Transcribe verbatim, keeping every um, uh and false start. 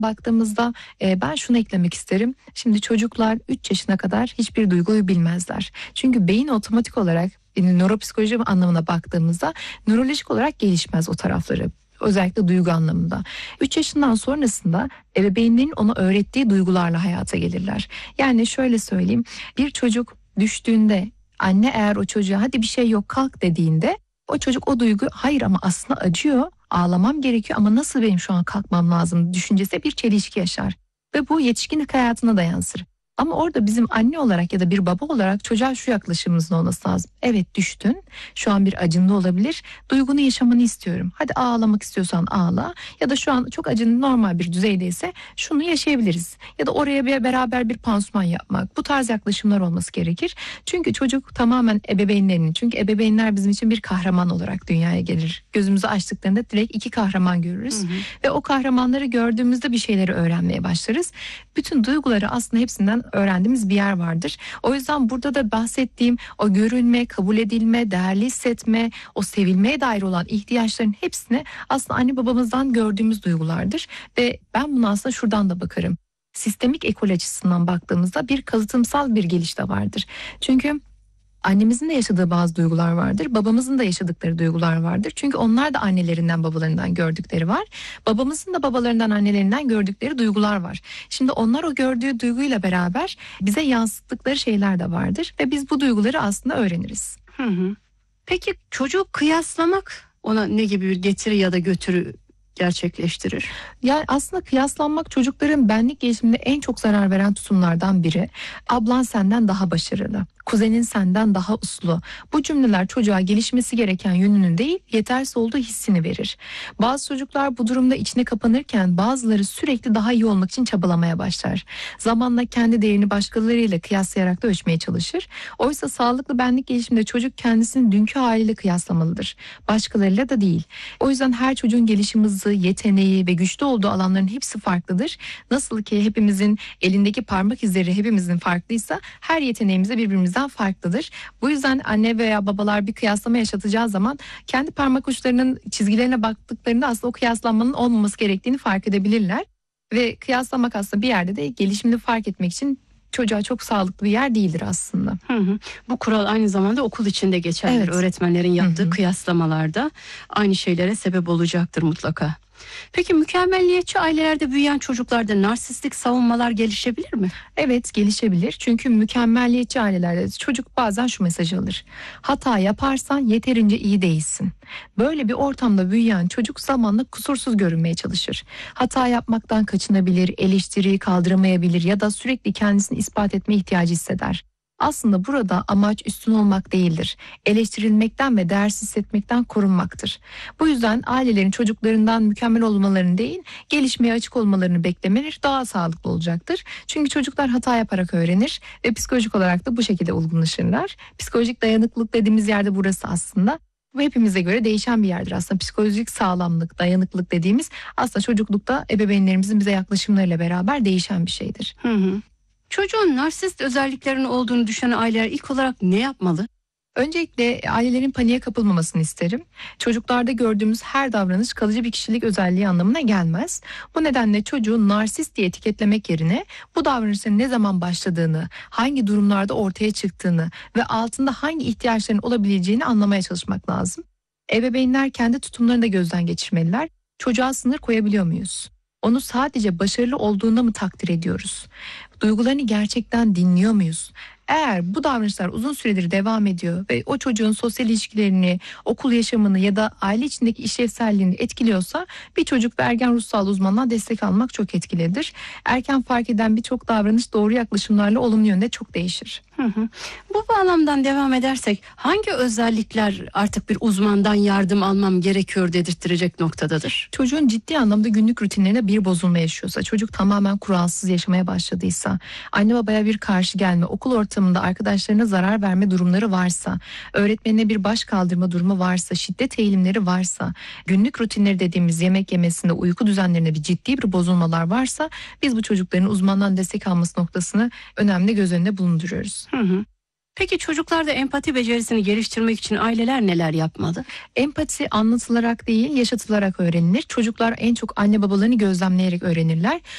Baktığımızda e, ben şunu eklemek isterim. Şimdi çocuklar üç yaşına kadar hiçbir duyguyu bilmezler. Çünkü beyin otomatik olarak yani nöropsikoloji anlamına baktığımızda nörolojik olarak gelişmez o tarafları. Özellikle duygu anlamında. üç yaşından sonrasında ebeveynlerin ona öğrettiği duygularla hayata gelirler. Yani şöyle söyleyeyim, bir çocuk düştüğünde anne eğer o çocuğa hadi bir şey yok kalk dediğinde o çocuk o duygu hayır ama aslında acıyor, ağlamam gerekiyor ama nasıl benim şu an kalkmam lazım düşüncesi bir çelişki yaşar. Ve bu yetişkinlik hayatına da yansır. Ama orada bizim anne olarak ya da bir baba olarak çocuğa şu yaklaşımımızın olması lazım. Evet düştün, şu an bir acında olabilir, duygunu yaşamanı istiyorum. Hadi ağlamak istiyorsan ağla ya da şu an çok acının normal bir düzeydeyse şunu yaşayabiliriz. Ya da oraya bir beraber bir pansuman yapmak, bu tarz yaklaşımlar olması gerekir. Çünkü çocuk tamamen ebeveynlerinin, çünkü ebeveynler bizim için bir kahraman olarak dünyaya gelir. Gözümüzü açtıklarında direkt iki kahraman görürüz. Hı hı. Ve o kahramanları gördüğümüzde bir şeyleri öğrenmeye başlarız. Bütün duyguları aslında hepsinden öğrendiğimiz bir yer vardır. O yüzden burada da bahsettiğim o görülme, kabul edilme, değerli hissetme, o sevilmeye dair olan ihtiyaçların hepsini aslında anne babamızdan gördüğümüz duygulardır. Ve ben bunu aslında şuradan da bakarım. Sistemik ekol açısından baktığımızda bir kalıtımsal bir geliş de vardır. Çünkü annemizin de yaşadığı bazı duygular vardır. Babamızın da yaşadıkları duygular vardır. Çünkü onlar da annelerinden babalarından gördükleri var. Babamızın da babalarından annelerinden gördükleri duygular var. Şimdi onlar o gördüğü duyguyla beraber bize yansıttıkları şeyler de vardır. Ve biz bu duyguları aslında öğreniriz. Hı hı. Peki çocuğu kıyaslamak ona ne gibi bir getiri ya da götürü gerçekleştirir? Yani aslında kıyaslanmak çocukların benlik gelişimine en çok zarar veren tutumlardan biri. Ablan senden daha başarılı, kuzenin senden daha uslu. Bu cümleler çocuğa gelişmesi gereken yönünü değil, yetersiz olduğu hissini verir. Bazı çocuklar bu durumda içine kapanırken bazıları sürekli daha iyi olmak için çabalamaya başlar. Zamanla kendi değerini başkalarıyla kıyaslayarak da ölçmeye çalışır. Oysa sağlıklı benlik gelişiminde çocuk kendisini dünkü haliyle kıyaslamalıdır. Başkalarıyla da değil. O yüzden her çocuğun gelişim hızı, yeteneği ve güçlü olduğu alanların hepsi farklıdır. Nasıl ki hepimizin elindeki parmak izleri hepimizin farklıysa her yeteneğimiz de birbirimizden farklıdır. Bu yüzden anne veya babalar bir kıyaslama yaşatacağı zaman kendi parmak uçlarının çizgilerine baktıklarında aslında o kıyaslanmanın olmaması gerektiğini fark edebilirler. Ve kıyaslamak aslında bir yerde de gelişimini fark etmek için çocuğa çok sağlıklı bir yer değildir aslında. Hı hı. Bu kural aynı zamanda okul içinde geçerlidir. Evet. Öğretmenlerin yaptığı hı hı. kıyaslamalarda aynı şeylere sebep olacaktır mutlaka. Peki mükemmelliyetçi ailelerde büyüyen çocuklarda narsistik savunmalar gelişebilir mi? Evet, gelişebilir. Çünkü mükemmelliyetçi ailelerde çocuk bazen şu mesajı alır. Hata yaparsan yeterince iyi değilsin. Böyle bir ortamda büyüyen çocuk zamanla kusursuz görünmeye çalışır. Hata yapmaktan kaçınabilir, eleştiriyi kaldıramayabilir ya da sürekli kendisini ispat etme ihtiyacı hisseder. Aslında burada amaç üstün olmak değildir. Eleştirilmekten ve değersiz hissetmekten korunmaktır. Bu yüzden ailelerin çocuklarından mükemmel olmalarını değil, gelişmeye açık olmalarını beklemeleri daha sağlıklı olacaktır. Çünkü çocuklar hata yaparak öğrenir ve psikolojik olarak da bu şekilde olgunlaşırlar. Psikolojik dayanıklılık dediğimiz yerde burası aslında. Bu hepimize göre değişen bir yerdir aslında. Psikolojik sağlamlık, dayanıklılık dediğimiz aslında çocuklukta ebeveynlerimizin bize yaklaşımlarıyla beraber değişen bir şeydir. Hı hı. Çocuğun narsist özelliklerinin olduğunu düşünen aileler ilk olarak ne yapmalı? Öncelikle ailelerin paniğe kapılmamasını isterim. Çocuklarda gördüğümüz her davranış kalıcı bir kişilik özelliği anlamına gelmez. Bu nedenle çocuğu narsist diye etiketlemek yerine bu davranışların ne zaman başladığını, hangi durumlarda ortaya çıktığını ve altında hangi ihtiyaçların olabileceğini anlamaya çalışmak lazım. Ebeveynler kendi tutumlarını da gözden geçirmeliler. Çocuğa sınır koyabiliyor muyuz? Onu sadece başarılı olduğunda mı takdir ediyoruz? Duygularını gerçekten dinliyor muyuz? Eğer bu davranışlar uzun süredir devam ediyor ve o çocuğun sosyal ilişkilerini, okul yaşamını ya da aile içindeki işlevselliğini etkiliyorsa bir çocuk ve ergen ruh sağlığı uzmanından destek almak çok etkilidir. Erken fark eden birçok davranış doğru yaklaşımlarla olumlu yönde çok değişir. Hı hı. Bu bağlamdan devam edersek hangi özellikler artık bir uzmandan yardım almam gerekiyor dedirttirecek noktadadır? Çocuğun ciddi anlamda günlük rutinlerine bir bozulma yaşıyorsa, çocuk tamamen kuralsız yaşamaya başladıysa, anne babaya bir karşı gelme, okul ortamında arkadaşlarına zarar verme durumları varsa, öğretmenine bir baş kaldırma durumu varsa, şiddet eğilimleri varsa, günlük rutinleri dediğimiz yemek yemesinde, uyku düzenlerinde bir ciddi bir bozulmalar varsa biz bu çocukların uzmandan destek alması noktasını önemli göz önünde bulunduruyoruz. Hı hı. Peki çocuklarda empati becerisini geliştirmek için aileler neler yapmalı? Empati anlatılarak değil, yaşatılarak öğrenilir. Çocuklar en çok anne babalarını gözlemleyerek öğrenirler.